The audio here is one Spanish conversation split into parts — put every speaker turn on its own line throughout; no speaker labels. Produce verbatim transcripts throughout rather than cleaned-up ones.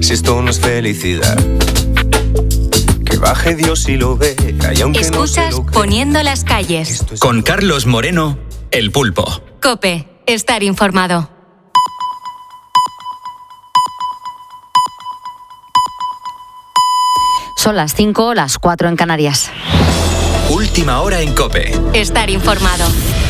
si esto no es felicidad. Que baje Dios y lo ve. Y aunque
Escuchas
no se lo crea,
Poniendo las calles.
es...
Con Carlos Moreno, El Pulpo.
COPE. Estar informado.
Son las cinco, las cuatro en Canarias.
Última hora en COPE.
Estar informado.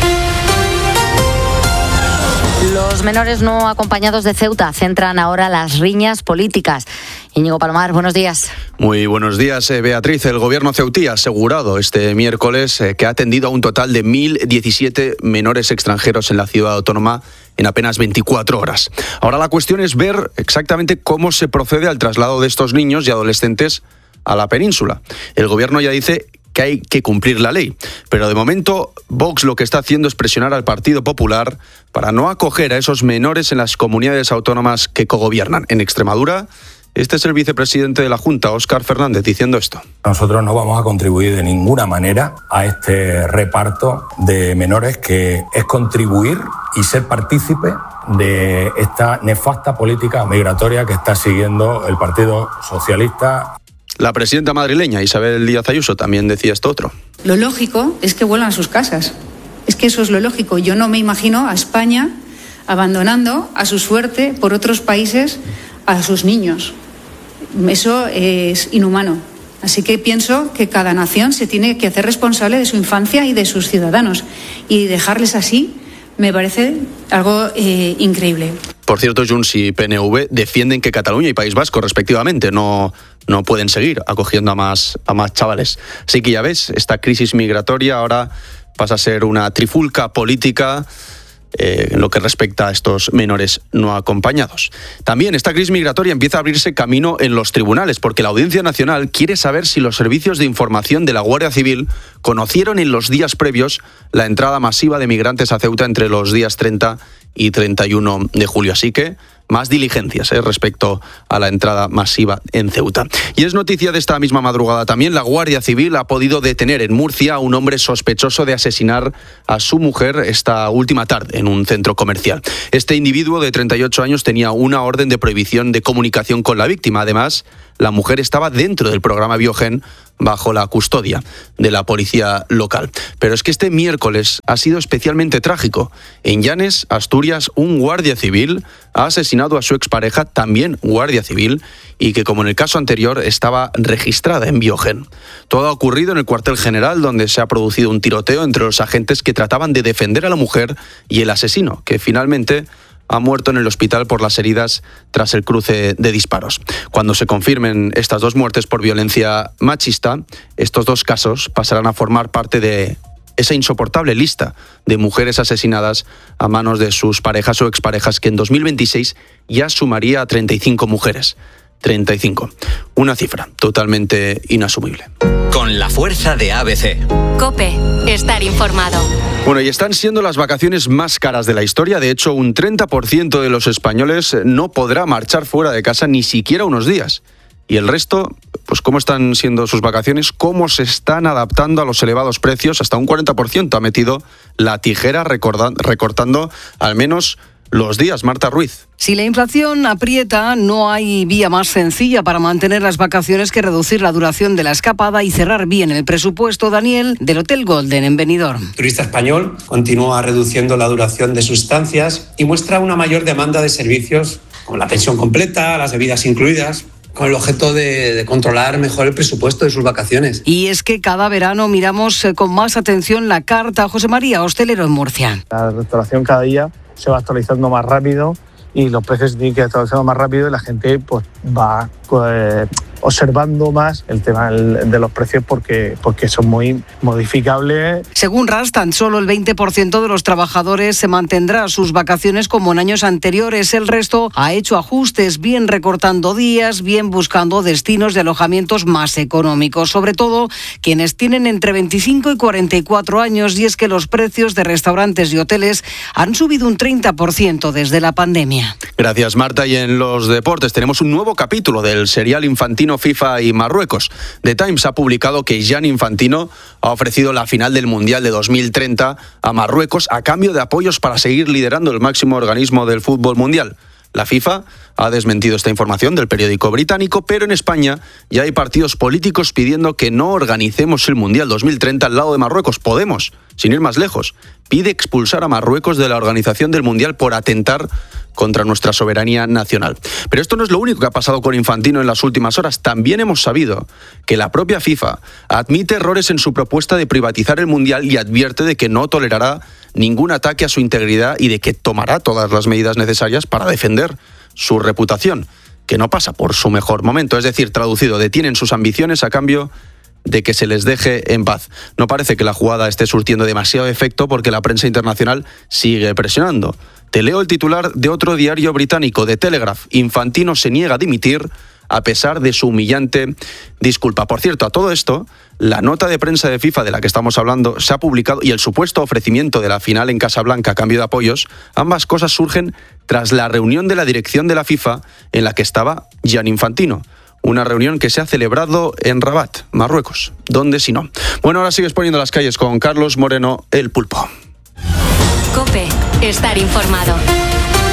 Los menores no acompañados de Ceuta centran ahora las riñas políticas. Íñigo Palomar, buenos días.
Muy buenos días, eh, Beatriz. El gobierno ceutí ha asegurado este miércoles eh, que ha atendido a un total de mil diecisiete menores extranjeros en la ciudad autónoma en apenas veinticuatro horas. Ahora la cuestión es ver exactamente cómo se procede al traslado de estos niños y adolescentes a la península. El gobierno ya dice que hay que cumplir la ley, pero de momento Vox lo que está haciendo es presionar al Partido Popular para no acoger a esos menores en las comunidades autónomas que cogobiernan. En Extremadura, este es el vicepresidente de la Junta, Óscar Fernández, diciendo esto.
Nosotros no vamos a contribuir de ninguna manera a este reparto de menores, que es contribuir y ser partícipe de esta nefasta política migratoria que está siguiendo el Partido Socialista.
La presidenta madrileña, Isabel Díaz Ayuso, también decía esto otro.
Lo lógico es que vuelvan a sus casas. Es que eso es lo lógico. Yo no me imagino a España abandonando a su suerte por otros países a sus niños. Eso es inhumano. Así que pienso que cada nación se tiene que hacer responsable de su infancia y de sus ciudadanos. Y dejarles así me parece algo eh, increíble.
Por cierto, Junts y P N V defienden que Cataluña y País Vasco, respectivamente, no, no pueden seguir acogiendo a más, a más chavales. Así que ya ves, esta crisis migratoria ahora pasa a ser una trifulca política eh, en lo que respecta a estos menores no acompañados. También esta crisis migratoria empieza a abrirse camino en los tribunales, porque la Audiencia Nacional quiere saber si los servicios de información de la Guardia Civil conocieron en los días previos la entrada masiva de migrantes a Ceuta entre los días treinta y treinta y uno de julio. Así que más diligencias eh, respecto a la entrada masiva en Ceuta. Y es noticia de esta misma madrugada también, la Guardia Civil ha podido detener en Murcia a un hombre sospechoso de asesinar a su mujer esta última tarde en un centro comercial. Este individuo de treinta y ocho años tenía una orden de prohibición de comunicación con la víctima. Además, la mujer estaba dentro del programa Biogen bajo la custodia de la policía local. Pero es que este miércoles ha sido especialmente trágico. En Llanes, Asturias, un guardia civil ha asesinado a su expareja, también guardia civil, y que, como en el caso anterior, estaba registrada en Biogen. Todo ha ocurrido en el cuartel general, donde se ha producido un tiroteo entre los agentes que trataban de defender a la mujer y el asesino, que finalmente ha muerto en el hospital por las heridas tras el cruce de disparos. Cuando se confirmen estas dos muertes por violencia machista, estos dos casos pasarán a formar parte de esa insoportable lista de mujeres asesinadas a manos de sus parejas o exparejas, que en dos mil veintiséis ya sumaría a treinta y cinco mujeres. treinta y cinco. Una cifra totalmente inasumible.
Con la fuerza de A B C.
COPE. Estar informado.
Bueno, y están siendo las vacaciones más caras de la historia. De hecho, un treinta por ciento de los españoles no podrá marchar fuera de casa ni siquiera unos días. Y el resto, pues cómo están siendo sus vacaciones, cómo se están adaptando a los elevados precios. Hasta un cuarenta por ciento ha metido la tijera recortando al menos los días. Marta Ruiz.
Si la inflación aprieta, no hay vía más sencilla para mantener las vacaciones que reducir la duración de la escapada y cerrar bien el presupuesto. Daniel, del Hotel Golden en Benidorm.
El turista español continúa reduciendo la duración de sus estancias y muestra una mayor demanda de servicios como la pensión completa, las bebidas incluidas, con el objeto de, de controlar mejor el presupuesto de sus vacaciones.
Y es que cada verano miramos con más atención la carta. José María, hostelero en Murcia.
La restauración cada día se va actualizando más rápido y los precios tienen que ir actualizando más rápido y la gente pues va pues, observando más el tema de los precios porque, porque son muy modificables.
Según R A S, tan solo el veinte por ciento de los trabajadores se mantendrá sus vacaciones como en años anteriores. El resto ha hecho ajustes, bien recortando días, bien buscando destinos de alojamientos más económicos. Sobre todo quienes tienen entre veinticinco y cuarenta y cuatro años, y es que los precios de restaurantes y hoteles han subido un treinta por ciento desde la pandemia.
Gracias, Marta. Y en los deportes tenemos un nuevo capítulo del serial infantino FIFA y Marruecos. The Times ha publicado que Gianni Infantino ha ofrecido la final del Mundial de dos mil treinta a Marruecos a cambio de apoyos para seguir liderando el máximo organismo del fútbol mundial. La FIFA ha desmentido esta información del periódico británico, pero en España ya hay partidos políticos pidiendo que no organicemos el Mundial dos mil treinta al lado de Marruecos. Podemos, sin ir más lejos, pide expulsar a Marruecos de la organización del Mundial por atentar contra nuestra soberanía nacional. Pero esto no es lo único que ha pasado con Infantino en las últimas horas. También hemos sabido que la propia FIFA admite errores en su propuesta de privatizar el Mundial y advierte de que no tolerará ningún ataque a su integridad y de que tomará todas las medidas necesarias para defender su reputación, que no pasa por su mejor momento. Es decir, traducido, detienen sus ambiciones a cambio de que se les deje en paz. No parece que la jugada esté surtiendo demasiado efecto porque la prensa internacional sigue presionando. Te leo el titular de otro diario británico, The Telegraph. Infantino se niega a dimitir a pesar de su humillante disculpa. Por cierto, a todo esto, la nota de prensa de FIFA de la que estamos hablando se ha publicado y el supuesto ofrecimiento de la final en Casablanca a cambio de apoyos, ambas cosas surgen tras la reunión de la dirección de la FIFA en la que estaba Gianni Infantino. Una reunión que se ha celebrado en Rabat, Marruecos. ¿Dónde si no? Bueno, ahora sigues poniendo las calles con Carlos Moreno, el Pulpo.
COPE. Estar informado.